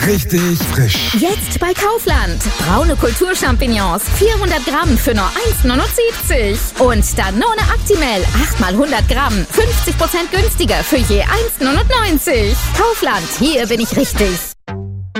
richtig frisch. Jetzt bei Kaufland. Braune Kulturchampignons, 400 Gramm für nur 1,79 €. Und Danone Actimel, 8 mal 100 Gramm, 50% günstiger für je 1,99 €. Kaufland, hier bin ich richtig.